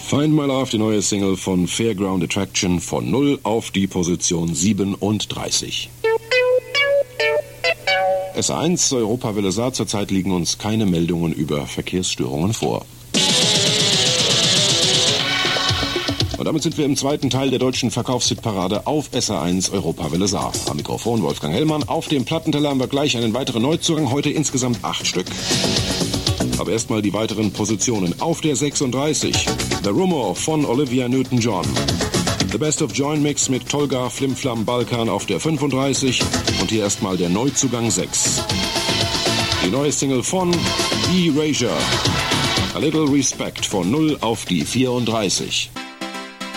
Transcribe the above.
Find My Love, die neue Single von Fairground Attraction, von 0 auf die Position 37. SA1 Europawelle Saar, zurzeit liegen uns keine Meldungen über Verkehrsstörungen vor. Und damit sind wir im zweiten Teil der deutschen Verkaufshitparade auf SA1 Europawelle Saar. Am Mikrofon Wolfgang Hellmann. Auf dem Plattenteller haben wir gleich einen weiteren Neuzugang, heute insgesamt 8 Stück. Aber erstmal die weiteren Positionen. Auf der 36, The Rumor von Olivia Newton-John. The Best of Join Mix mit Tolga Flimflam Balkan auf der 35 und hier erstmal der Neuzugang 6. Die neue Single von Erasure, A Little Respect, von 0 auf die 34.